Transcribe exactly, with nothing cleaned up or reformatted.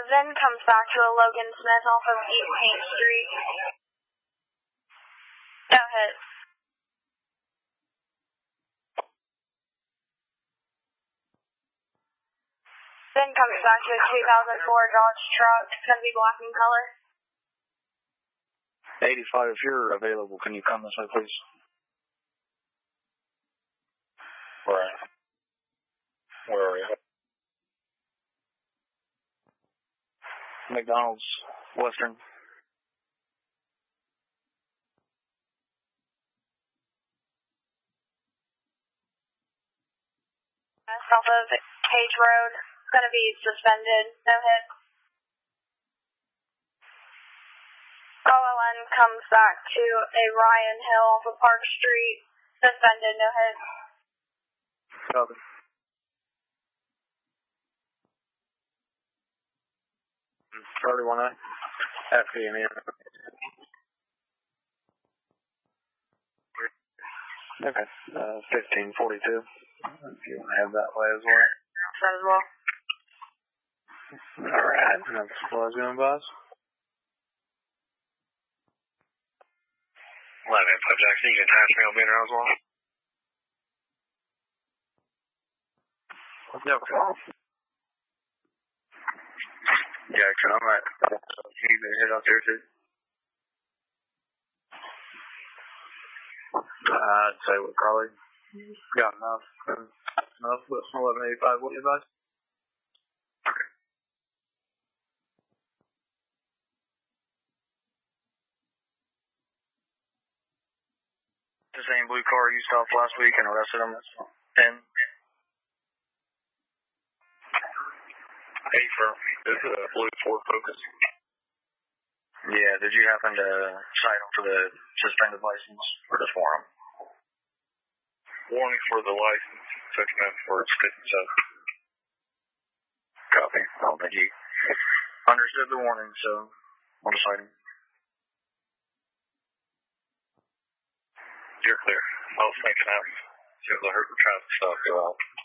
then comes back to a Logan Smith off of East Paint Street. No hit. Then comes back to a two thousand four Dodge truck. It's going to be black in color. eighty-five, if you're available, can you come this way, please? Where? Where are you? McDonald's, Western. Off of Cage Road. It's going to be suspended. No hit. O L N comes back to a Ryan Hill off of Park Street. Suspended. No hit. Copy. thirty-one A. F D M E. Okay. Uh, fifteen forty-two. If you want to have that way as well. That as well. Alright. That's what I was going to buzz. eleven, five Jackson, you can attach me, I'll be in there as well. Yep. Jackson, I'm at, you can hit out there too. I'd say with Carly. Got enough. Enough, but eleven eighty-five, what do you advise? The same blue car you stopped last week and arrested him. That's ten. Hey, for this is a blue Ford Focus. Yeah, did you happen to cite him for the suspended license or just warn him? Warning for the license, took him in for its fifty-seven. Copy. I don't think he understood the warning, so I'll just cite him. You're clear. I was thinking that. See if the hurt traffic stop go out.